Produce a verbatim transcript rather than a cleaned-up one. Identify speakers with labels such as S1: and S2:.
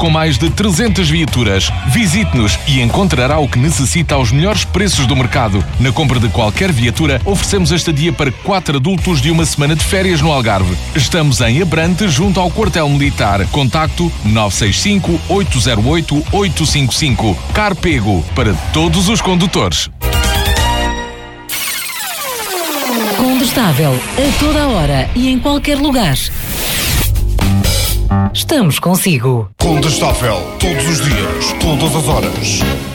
S1: com mais de trezentas viaturas. Visite-nos e encontrará o que necessita aos melhores preços do mercado. Na compra de qualquer viatura, oferecemos a estadia para quatro adultos de uma semana de férias no Algarve. Estamos em Abrante, junto ao Quartel Militar. Contacto nove seis cinco, oito zero oito, oito cinco cinco. Carpego, para todos os condutores.
S2: Condestável, a toda a hora e em qualquer lugar. Estamos consigo.
S3: Condestável, todos os dias, todas as horas.